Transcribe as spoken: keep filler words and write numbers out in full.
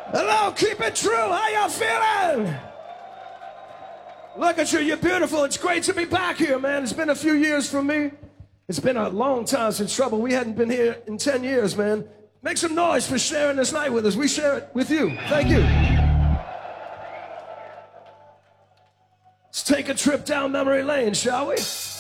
Hello, keep it true. How y'all feeling? Look at you, you're beautiful. It's great to be back here, man. It's been a few years for me. It's been a long time since Trouble. We hadn't been here in ten years, man. Make some noise for sharing this night with us. We share it with you. Thank you. Let's take a trip down memory lane, shall we?